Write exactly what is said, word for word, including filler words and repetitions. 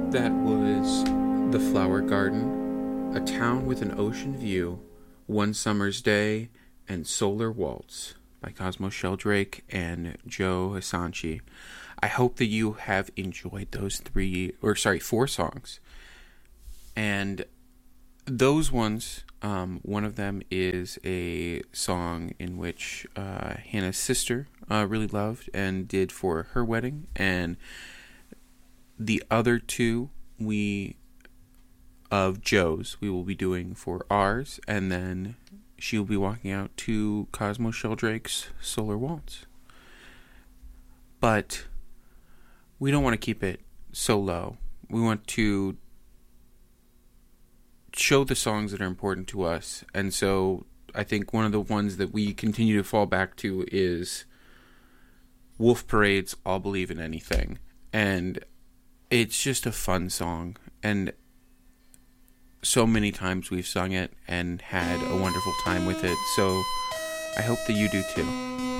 That was The Flower Garden, A Town with an Ocean View, One Summer's Day, and Solar Waltz by Cosmo Sheldrake and Joe Hisaishi. I hope that you have enjoyed those three, or sorry, four songs. And those ones, um, one of them is a song in which uh, Hannah's sister uh, really loved and did for her wedding, and the other two we of Joe's we will be doing for ours, and then she'll be walking out to Cosmo Sheldrake's Solar Waltz. But we don't want to keep it so low. We want to show the songs that are important to us, and so I think one of the ones that we continue to fall back to is Wolf Parade's I'll Believe in Anything. And it's just a fun song, and so many times we've sung it and had a wonderful time with it, so I hope that you do too.